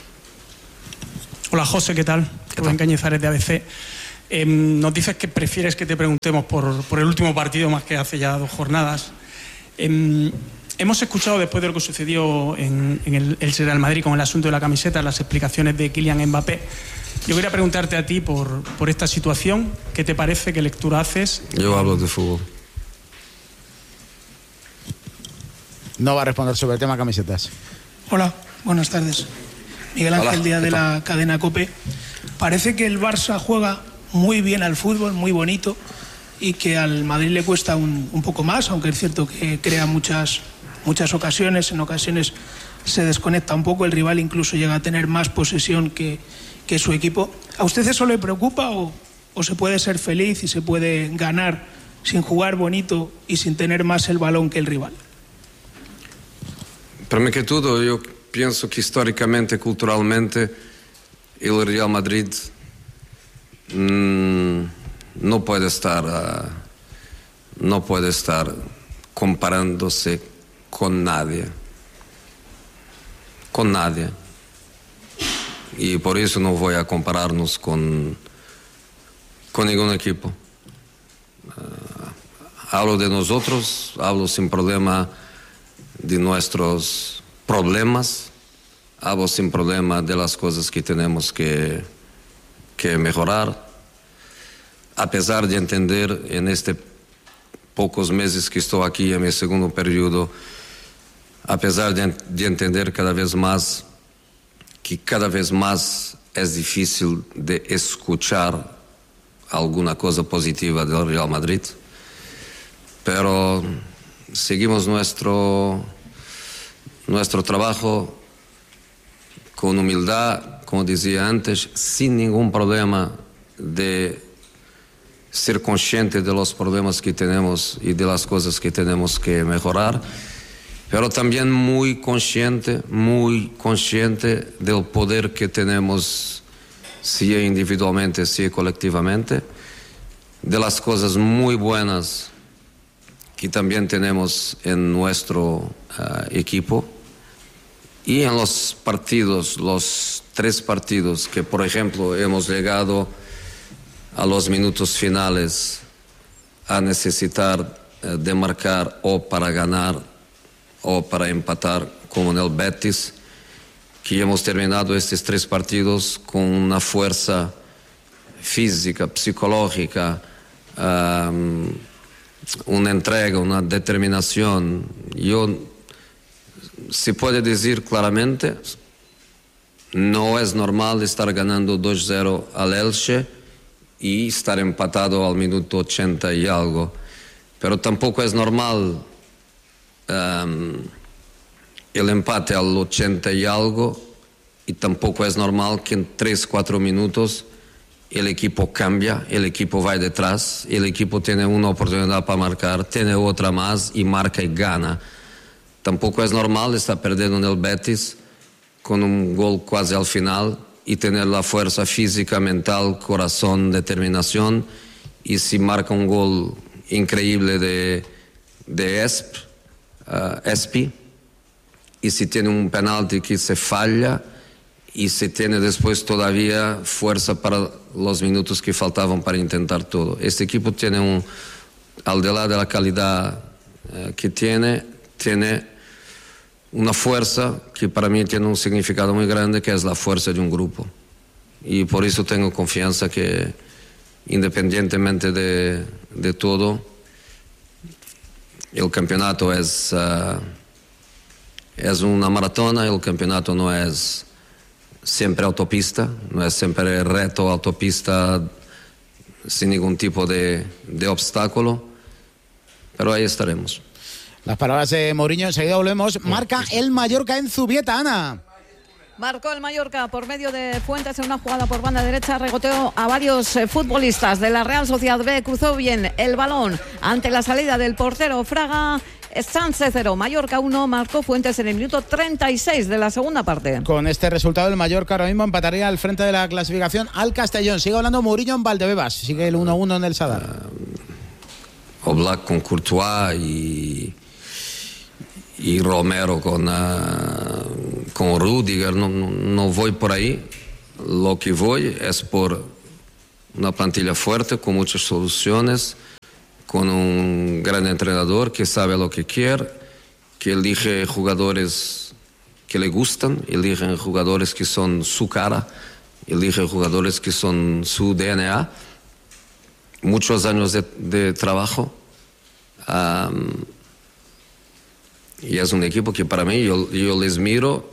Hola José, ¿qué tal? Rubén Cañizares de ABC. Nos dices que prefieres que te preguntemos por el último partido más que hace ya 2 jornadas. Hemos escuchado después de lo que sucedió en el Real Madrid con el asunto de la camiseta, las explicaciones de Kylian Mbappé. Yo quería preguntarte a ti por esta situación. ¿Qué te parece? ¿Qué lectura haces? Yo hablo de fútbol. No va a responder sobre el tema camisetas. Hola, buenas tardes. Miguel Ángel Díaz de la cadena COPE. Parece que el Barça juega muy bien al fútbol, muy bonito, y que al Madrid le cuesta un poco más, aunque es cierto que crea muchas ocasiones. En ocasiones se desconecta un poco, el rival incluso llega a tener más posesión que su equipo. ¿A usted eso le preocupa o se puede ser feliz y se puede ganar sin jugar bonito y sin tener más el balón que el rival? Primero que todo, yo pienso que históricamente, culturalmente, el Real Madrid no puede estar comparándose con nadie. Con nadie. Y por eso no voy a compararnos con ningún equipo. Hablo de nosotros, hablo sin problema de nuestros problemas, hablo sin problema de las cosas que tenemos que mejorar, a pesar de entender en estos pocos meses que estoy aquí en mi segundo periodo, a pesar de entender cada vez más es difícil de escuchar alguna cosa positiva del Real Madrid, pero seguimos nuestro trabajo con humildad, como decía antes, sin ningún problema de ser consciente de los problemas que tenemos y de las cosas que tenemos que mejorar, pero también muy consciente del poder que tenemos, sea individualmente, sea colectivamente, de las cosas muy buenas que también tenemos en nuestro equipo. Y en los 3 partidos que, por ejemplo, hemos llegado a los minutos finales a necesitar de marcar o para ganar o para empatar, como en el Betis, que hemos terminado estos 3 partidos con una fuerza física, psicológica, una entrega, una determinación. Se puede decir claramente, no es normal estar ganando 2-0 al Elche y estar empatado al minuto 80 y algo, pero tampoco es normal el empate al 80 y algo, y tampoco es normal que en 3-4 minutos el equipo cambia, el equipo va detrás, el equipo tiene una oportunidad para marcar, tiene otra más y marca y gana. Tampoco es normal estar perdiendo en el Betis con un gol casi al final y tener la fuerza física, mental, corazón, determinación, y si marca un gol increíble de Espi, y si tiene un penalti que se falla, y se tiene después todavía fuerza para los minutos que faltaban para intentar todo. Este equipo tiene al de la calidad que tiene una fuerza que para mí tiene un significado muy grande, que es la fuerza de un grupo. Y por eso tengo confianza que, independientemente de todo, el campeonato es una maratona, el campeonato no es siempre autopista, no es siempre reto autopista sin ningún tipo de obstáculo, pero ahí estaremos. Las palabras de Mourinho, enseguida volvemos. Marca el Mallorca en Zubieta, Ana. Marcó el Mallorca por medio de Fuentes en una jugada por banda derecha, regoteó a varios futbolistas de la Real Sociedad B, cruzó bien el balón ante la salida del portero Fraga. Sánchez 0, Mallorca 1, marcó Fuentes en el minuto 36 de la segunda parte. Con este resultado el Mallorca ahora mismo empataría al frente de la clasificación al Castellón. Sigue hablando Mourinho en Valdebebas, sigue el 1-1 en el Sadar. Oblak con Courtois y Romero con Rudiger, no voy por ahí. Lo que voy es por una plantilla fuerte, con muchas soluciones, con un gran entrenador que sabe lo que quiere, que elige jugadores que le gustan, elige jugadores que son su cara, elige jugadores que son su DNA. Muchos años de trabajo. Y es un equipo que para mí yo les miro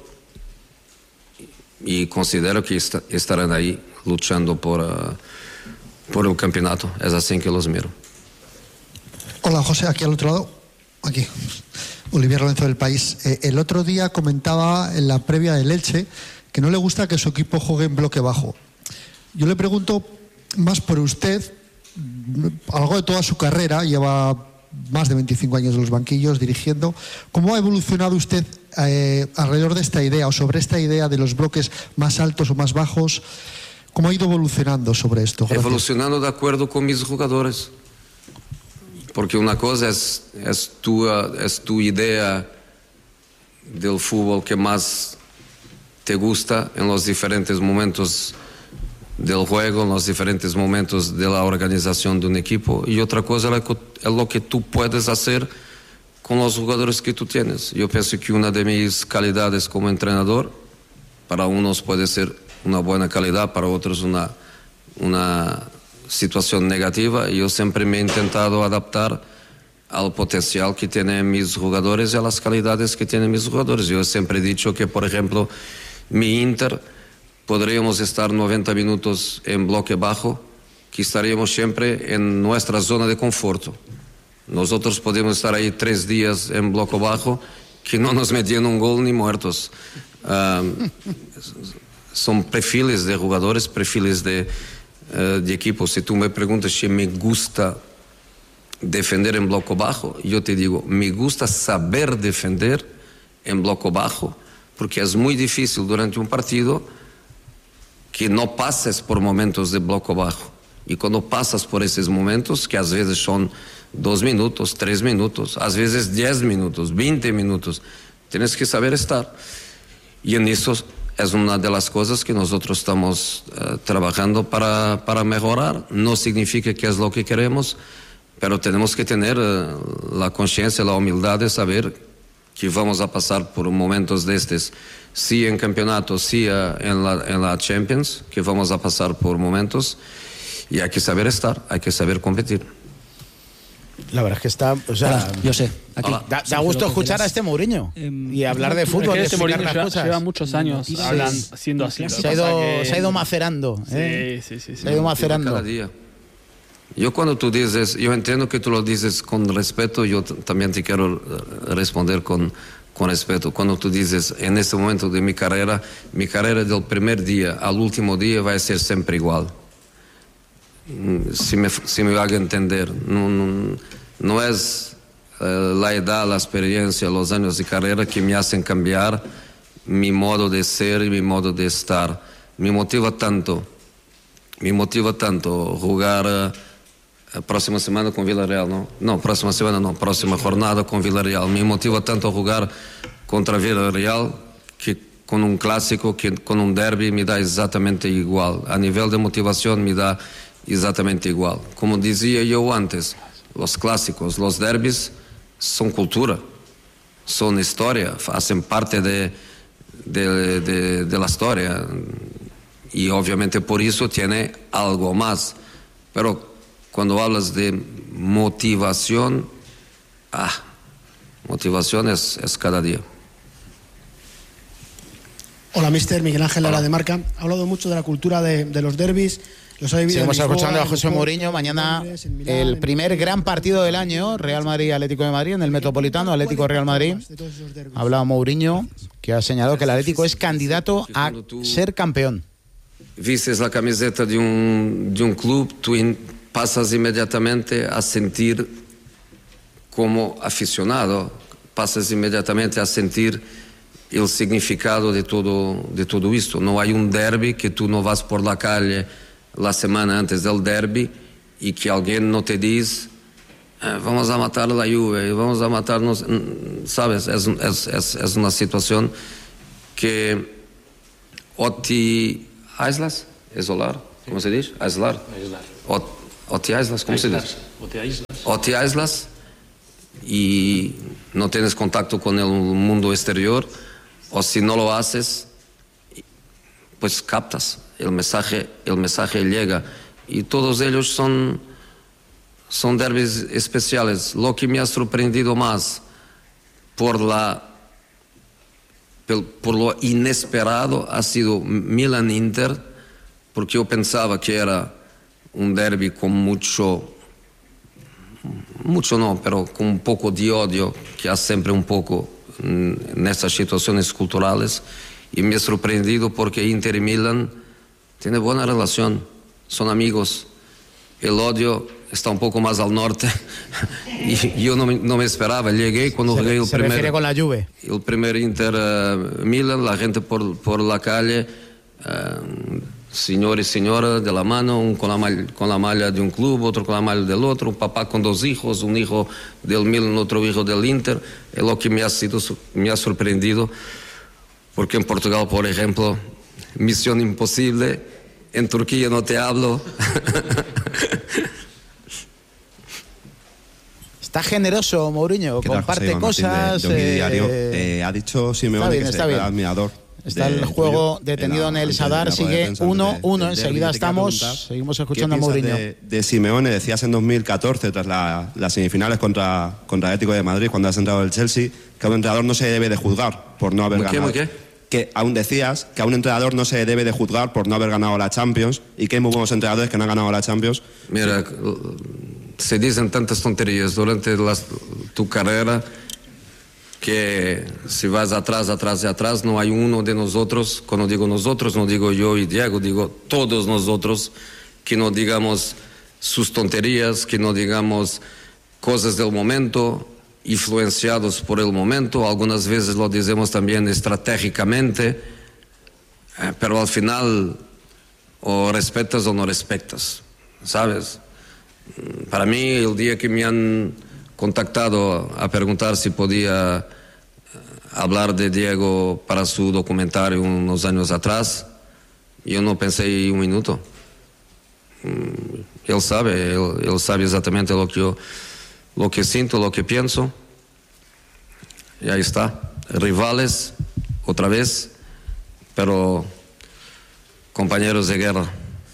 y considero que estarán ahí luchando por el campeonato. Es así que los miro. Hola José, aquí al otro lado, aquí, Olivier Lorenzo del País. El otro día comentaba en la previa del Elche que no le gusta que su equipo juegue en bloque bajo. Yo le pregunto más por usted, a lo largo de toda su carrera, lleva más de 25 años en los banquillos dirigiendo. ¿Cómo ha evolucionado usted alrededor de esta idea o sobre esta idea de los bloques más altos o más bajos? ¿Cómo ha ido evolucionando sobre esto? Gracias. Evolucionando de acuerdo con mis jugadores. Porque una cosa es tu idea del fútbol que más te gusta en los diferentes momentos del juego, en los diferentes momentos de la organización de un equipo, y otra cosa es lo que tú puedes hacer con los jugadores que tú tienes. Yo pienso que una de mis calidades como entrenador, para unos puede ser una buena calidad, para otros una situación negativa, y yo siempre me he intentado adaptar al potencial que tienen mis jugadores y a las calidades que tienen mis jugadores. Yo siempre he dicho que, por ejemplo, mi Inter podríamos estar 90 minutos en bloque bajo, que estaríamos siempre en nuestra zona de conforto. Nosotros podemos estar ahí 3 días en bloque bajo, que no nos metían un gol ni muertos. Son perfiles de jugadores, perfiles de equipo. Si tú me preguntas si me gusta defender en bloque bajo, yo te digo, me gusta saber defender en bloque bajo, porque es muy difícil durante un partido que no pases por momentos de bloque bajo. Y cuando pasas por esos momentos, que a veces son 2 minutos, 3 minutos, a veces 10 minutos, 20 minutos, tienes que saber estar. Y en eso es una de las cosas que nosotros estamos trabajando para mejorar. No significa que es lo que queremos, pero tenemos que tener la conciencia, la humildad de saber que vamos a pasar por momentos de estos, sí en campeonato, sí en la Champions, que vamos a pasar por momentos, y hay que saber estar, hay que saber competir. La verdad es que está, o sea, hola, yo sé, aquí. Da gusto escuchar a este Mourinho y hablar de fútbol. Este Mourinho lleva muchos años siendo así. Se ha ido macerando. Sí. Se ha ido macerando. Cada día. Yo cuando tú dices, yo entiendo que tú lo dices con respeto, yo también te quiero responder con respeto. Cuando tú dices, en este momento de mi carrera del primer día al último día va a ser siempre igual. Si me haga entender, no es la edad, la experiencia, los años de carrera que me hacen cambiar mi modo de ser y mi modo de estar. Me motiva tanto jugar próxima semana con Villarreal, próxima jornada con Villarreal. Me motiva tanto jugar contra Villarreal que con un clásico, que con un derby me da exactamente igual. A nivel de motivación me da exactamente igual. Como decía yo antes, los clásicos, los derbis son cultura, son historia, hacen parte de la historia, y obviamente por eso tiene algo más. Pero cuando hablas de motivación, motivación es cada día. Hola, mister Miguel Ángel Lara de Marca. Ha hablado mucho de la cultura de los derbis. Seguimos escuchando a José Mourinho. Mañana el primer gran partido del año, Real Madrid-Atlético de Madrid, en el Metropolitano, Atlético-Real Madrid. Hablaba Mourinho, que ha señalado que el Atlético es candidato a ser campeón. Vistes la camiseta de un club, tú pasas inmediatamente a sentir como aficionado, pasas inmediatamente a sentir el significado de todo esto. No hay un derbi que tú no vas por la calle la semana antes del derbi y que alguien no te dice vamos a matar a la Juve, vamos a matarnos, sabes, es una situación que o te aíslas, isolar, ¿cómo se dice? Aislar. O te aíslas, ¿cómo se dice? O te aíslas y no tienes contacto con el mundo exterior, o si no lo haces, pues captas, el mensaje llega, y todos ellos son derbis especiales. Lo que me ha sorprendido más por lo inesperado ha sido Milan-Inter, porque yo pensaba que era un derbi con mucho no, pero con un poco de odio, que hay siempre un poco en estas situaciones culturales, y me he sorprendido porque Inter y Milan tienen buena relación, son amigos. El odio está un poco más al norte y yo no me esperaba. Llegué cuando llegué se refiere con la Juve. El primer Inter-Milan, la gente por la calle, señor y señora de la mano, un con la malla de un club, otro con la malla del otro, un papá con dos hijos, un hijo del Milan, otro hijo del Inter. Es lo que me ha sorprendido, porque en Portugal, por ejemplo, misión imposible, en Turquía no te hablo. Está generoso Mourinho, comparte cosas. Ha dicho Simeone que es admirador. Está el juego detenido en el Sadar, sigue 1-1, enseguida seguimos escuchando a Mourinho. De Simeone, decías en 2014, tras las semifinales contra Atlético de Madrid, cuando has entrado el Chelsea, que a un entrenador no se debe de juzgar por no haber ganado. Que aún decías que a un entrenador no se debe de juzgar por no haber ganado la Champions, y que hay muy buenos entrenadores que no han ganado la Champions. Mira, se dicen tantas tonterías durante tu carrera, que si vas atrás, no hay uno de nosotros, cuando digo nosotros, no digo yo y Diego, digo todos nosotros, que no digamos sus tonterías, que no digamos cosas del momento, influenciados por el momento. Algunas veces lo decimos también estratégicamente, pero al final o respetas o no respetas, ¿sabes? Para mí, el día que me han contactado a preguntar si podía hablar de Diego para su documentario unos años atrás, yo no pensé un minuto. Él sabe exactamente lo que siento, lo que pienso, y ahí está. Rivales, otra vez, pero compañeros de guerra.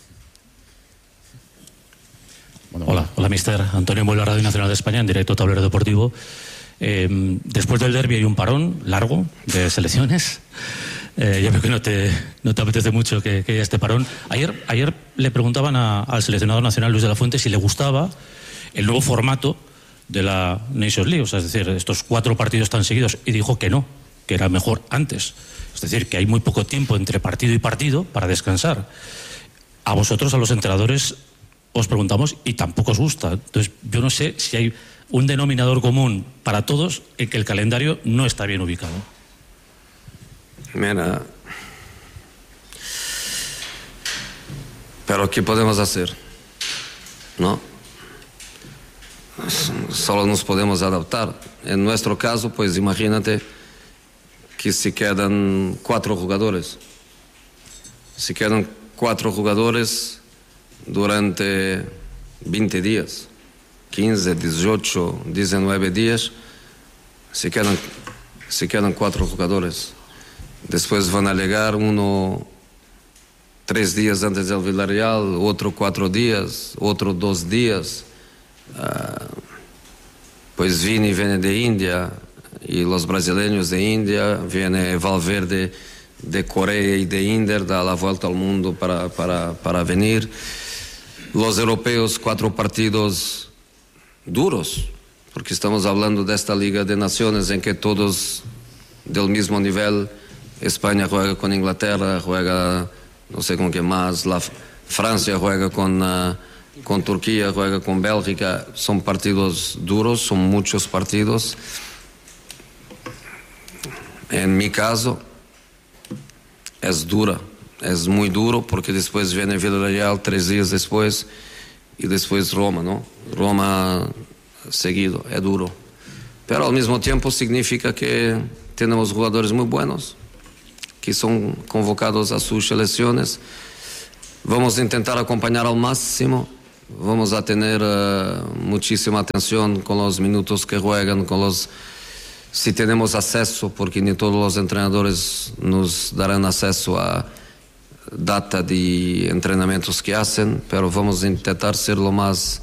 Hola, mister. Antonio Muela, Radio Nacional de España, en directo Tablero Deportivo. Después del derbi hay un parón largo de selecciones. Yo creo que no te apetece mucho que haya este parón. Ayer le preguntaban al seleccionador nacional Luis de la Fuente si le gustaba el nuevo formato de la Nations League, o sea, es decir, estos 4 partidos tan seguidos, y dijo que no, que era mejor antes. Es decir, que hay muy poco tiempo entre partido y partido para descansar. A vosotros, a los entrenadores, os preguntamos y tampoco os gusta. Entonces, yo no sé si hay un denominador común para todos en que el calendario no está bien ubicado. Mira, pero ¿qué podemos hacer? ¿No? Solo nos podemos adaptar. En nuestro caso, pues imagínate que se quedan 4 jugadores. Se quedan 4 jugadores durante 20 días, 15, 18, 19 días, se quedan 4 jugadores. Después van a llegar uno 3 días antes del Villarreal, otro 4 días, otro 2 días. Pues Vini viene de India, y los brasileños de India, viene Valverde de Corea y de India, da la vuelta al mundo para venir. los europeos 4 partidos duros, porque estamos hablando de esta Liga de Naciones en que todos del mismo nivel. España juega con Inglaterra, juega no sé con quién más, Francia juega con Turquía, juega con Bélgica. Son partidos duros, son muchos partidos. En mi caso es dura, es muy duro, porque después viene Villarreal 3 días después y después Roma, ¿no? Roma seguido, es duro. Pero al mismo tiempo significa que tenemos jugadores muy buenos que son convocados a sus selecciones. Vamos a intentar acompañar al máximo. Vamos a tener muchísima atención con los minutos que juegan, si tenemos acceso, porque ni todos los entrenadores nos darán acceso a data de entrenamientos que hacen, pero vamos a intentar ser lo más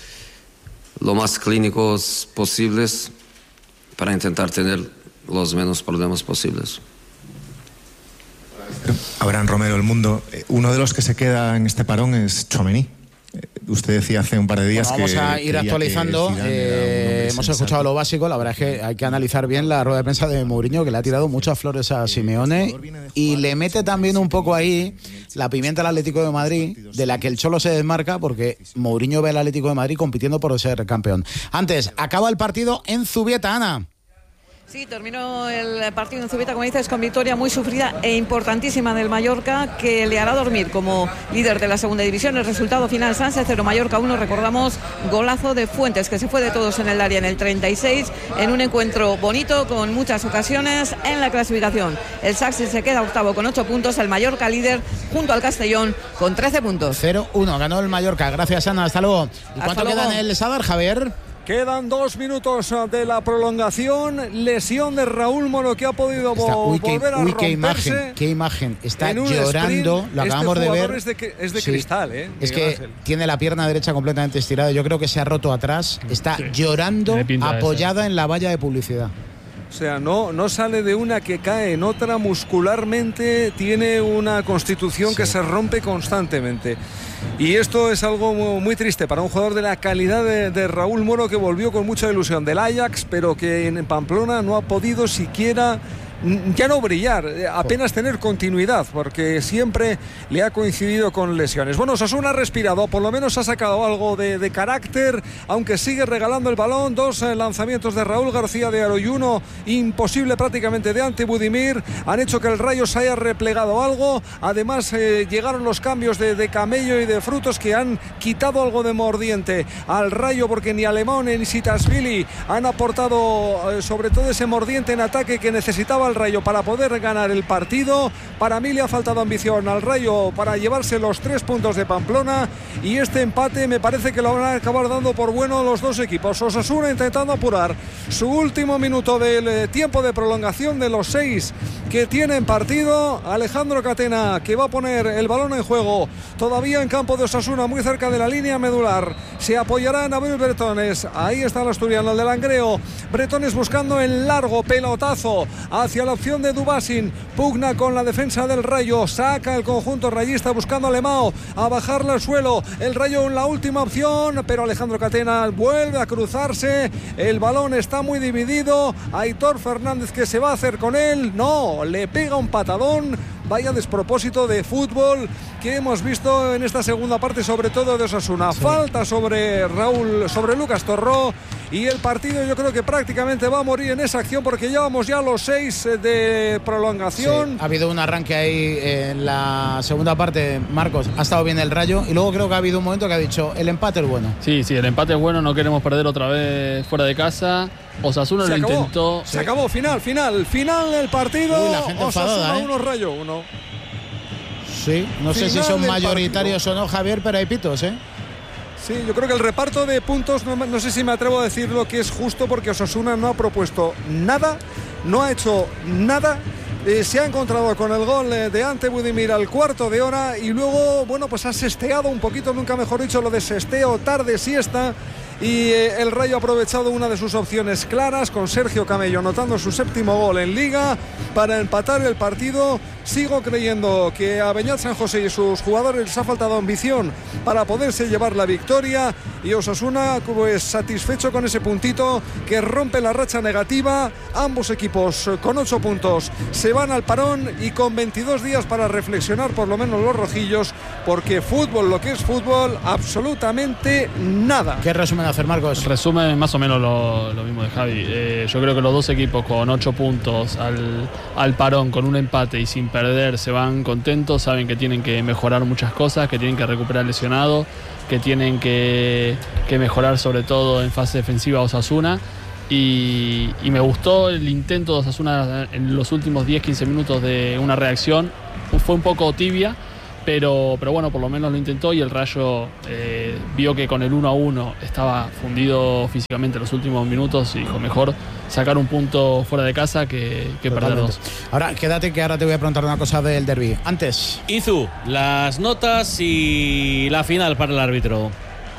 clínicos posibles para intentar tener los menos problemas posibles. Abraham Romero, El Mundo. Uno de los que se queda en este parón es Tchouaméni. Usted decía hace un par de días vamos a ir actualizando. Hemos escuchado lo básico. La verdad es que hay que analizar bien la rueda de prensa de Mourinho, que le ha tirado muchas flores a Simeone y le mete también un poco ahí la pimienta al Atlético de Madrid, de la que el Cholo se desmarca, porque Mourinho ve al Atlético de Madrid compitiendo por ser campeón. Antes, acaba el partido en Zubieta, Ana. Sí, terminó el partido en Zubieta, como dices, con victoria muy sufrida e importantísima del Mallorca, que le hará dormir como líder de la segunda división. El resultado final: Sanse 0, Mallorca 1. Recordamos, golazo de Fuentes, que se fue de todos en el área en el 36, en un encuentro bonito, con muchas ocasiones en la clasificación. El Sanse se queda octavo con 8 puntos, el Mallorca líder junto al Castellón con 13 puntos. 0-1, ganó el Mallorca. Gracias, Ana, hasta luego. ¿Y cuánto queda en el Sadar, Javier? Quedan 2 minutos de la prolongación. Lesión de Raúl Moro, que ha podido volver a romperse. Qué imagen. Está llorando. Lo acabamos de ver. Es de cristal, ¿eh? Es que tiene la pierna derecha completamente estirada. Yo creo que se ha roto atrás. Está llorando, apoyada en la valla de publicidad. O sea, no sale de una que cae en otra. Muscularmente tiene una constitución que se rompe constantemente. Y esto es algo muy triste para un jugador de la calidad de Raúl Moro, que volvió con mucha ilusión del Ajax, pero que en Pamplona no ha podido siquiera, ya no brillar, apenas tener continuidad, porque siempre le ha coincidido con lesiones. Bueno, Osasuna ha respirado, por lo menos ha sacado algo de carácter, aunque sigue regalando el balón. 2 lanzamientos de Raúl García de Aro y 1 imposible prácticamente de Ante Budimir han hecho que el Rayo se haya replegado algo. Además llegaron los cambios de Camello y de Frutos, que han quitado algo de mordiente al Rayo, porque ni Alemán ni Sitasvili han aportado sobre todo ese mordiente en ataque que necesitaba al Rayo para poder ganar el partido. Para mí le ha faltado ambición al Rayo para llevarse los 3 puntos de Pamplona, y este empate me parece que lo van a acabar dando por bueno los dos equipos. Osasuna intentando apurar su último minuto del tiempo de prolongación de los 6 que tienen partido. Alejandro Catena, que va a poner el balón en juego todavía en campo de Osasuna, muy cerca de la línea medular. Se apoyará en Abel Bretones. Ahí está el asturiano, el de Langreo. Bretones buscando el largo pelotazo hacia la opción de Dubasin. Pugna con la defensa del Rayo. Saca el conjunto rayista buscando a Lemao a bajarle al suelo. El Rayo en la última opción, pero Alejandro Catena vuelve a cruzarse. El balón está muy dividido. Aitor Fernández, que se va a hacer con él. No, le pega un patadón. Vaya despropósito de fútbol que hemos visto en esta segunda parte, sobre todo de Osasuna. Sí. Falta sobre Lucas Torró, y el partido yo creo que prácticamente va a morir en esa acción, porque llevamos ya los 6 de prolongación. Sí. Ha habido un arranque ahí en la segunda parte, Marcos. Ha estado bien el Rayo, y luego creo que ha habido un momento que ha dicho: el empate es bueno. Sí, el empate es bueno, no queremos perder otra vez fuera de casa. Osasuna lo intentó. Se acabó, final del partido. Uy, la gente Osasuna enfadada, 1, Rayo 1. Sí, no sé si son mayoritarios o no, Javier, pero hay pitos, ¿eh? Sí, yo creo que el reparto de puntos, no sé si me atrevo a decir lo que es justo, porque Osasuna no ha propuesto nada, no ha hecho nada. Se ha encontrado con el gol de Ante Budimir al cuarto de hora, y luego, bueno, pues ha sesteado un poquito, nunca mejor dicho, lo de sesteo, tarde, siesta. Y el Rayo ha aprovechado una de sus opciones claras, con Sergio Camello anotando su 7º gol en Liga para empatar el partido. Sigo creyendo que a Beñat San José y sus jugadores les ha faltado ambición para poderse llevar la victoria, y Osasuna pues satisfecho con ese puntito que rompe la racha negativa. Ambos equipos con 8 puntos se van al parón y con 22 días para reflexionar, por lo menos los rojillos, porque fútbol, lo que es fútbol, absolutamente nada. ¿Qué resumen hacer, Marcos? Resumen más o menos lo mismo de Javi. Yo creo que los dos equipos con 8 puntos al parón, con un empate y sin perder, se van contentos, saben que tienen que mejorar muchas cosas, que tienen que recuperar lesionados, que tienen que mejorar sobre todo en fase defensiva Osasuna. Y me gustó el intento de Osasuna en los últimos 10-15 minutos de una reacción. Fue un poco tibia, pero bueno, por lo menos lo intentó, y el Rayo vio que con el 1-1 estaba fundido físicamente en los últimos minutos y dijo mejor sacar un punto fuera de casa que perder dos. Ahora, quédate que ahora te voy a preguntar una cosa del derbi. Antes, Izu, las notas y la final para el árbitro.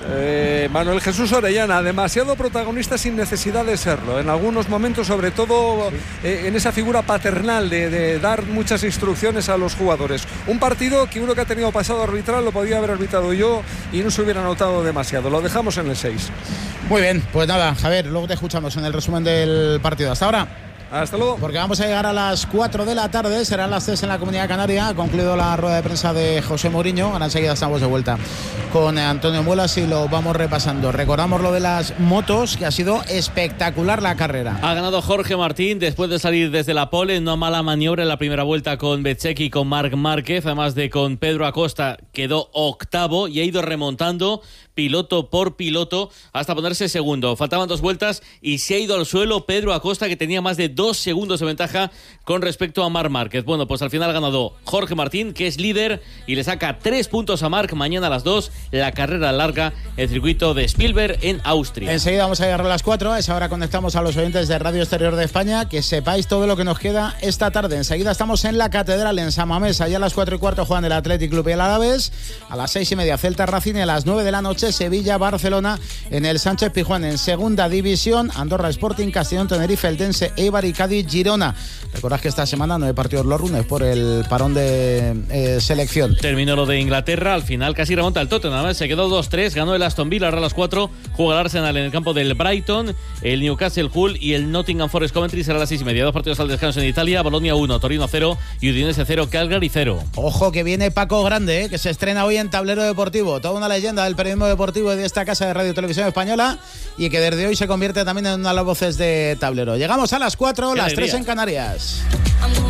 Manuel Jesús Orellana, demasiado protagonista sin necesidad de serlo. En algunos momentos, sobre todo en esa figura paternal de dar muchas instrucciones a los jugadores. Un partido que uno que ha tenido pasado arbitral lo podía haber arbitrado yo y no se hubiera notado demasiado. Lo dejamos en el 6. Muy bien, pues nada, Javier, luego te escuchamos en el resumen del partido. Hasta ahora. Hasta luego. Porque vamos a llegar a las 4 de la tarde, serán las 3 en la Comunidad Canaria. Ha concluido la rueda de prensa de José Mourinho. Ahora enseguida estamos de vuelta con Antonio Muelas y lo vamos repasando. Recordamos lo de las motos, que ha sido espectacular la carrera. Ha ganado Jorge Martín después de salir desde la pole, una mala maniobra en la primera vuelta con Bezzecchi y con Marc Márquez, además de con Pedro Acosta, quedó octavo y ha ido remontando piloto por piloto hasta ponerse segundo. Faltaban 2 vueltas y se ha ido al suelo Pedro Acosta, que tenía más de 2 segundos de ventaja con respecto a Marc Márquez. Bueno, pues al final ha ganado Jorge Martín, que es líder, y le saca 3 puntos a Marc. Mañana a las 2, la carrera larga, el circuito de Spielberg en Austria. Enseguida vamos a llegar a las 4. A esa hora conectamos a los oyentes de Radio Exterior de España, que sepáis todo lo que nos queda esta tarde. Enseguida estamos en la Catedral, en San Mamés. Allá a las 4:15 juegan el Athletic Club y el Alavés. A las 6:30 Celta Racing, y a las 9 de la noche Sevilla-Barcelona en el Sánchez Pizjuán. En segunda división, Andorra Sporting, Castellón, Tenerife, Eldense, Eibar y Cádiz-Girona. Recordad que esta semana no hay partidos los lunes por el parón de selección. Terminó lo de Inglaterra, al final casi remonta el Tottenham, se quedó 2-3, ganó el Aston Villa. Ahora a las 4 juega el Arsenal en el campo del Brighton, el Newcastle Hull y el Nottingham Forest Coventry. Será a las 6:30. 2 partidos al descanso en Italia: Bologna 1, Torino 0 y Udinese 0, Cagliari 0. Ojo que viene Paco Grande, que se estrena hoy en Tablero Deportivo, toda una leyenda del periodismo deportivo de esta casa de Radio Televisión Española, y que desde hoy se convierte también en una de las voces de Tablero. Llegamos a las 4, las 3 en Canarias.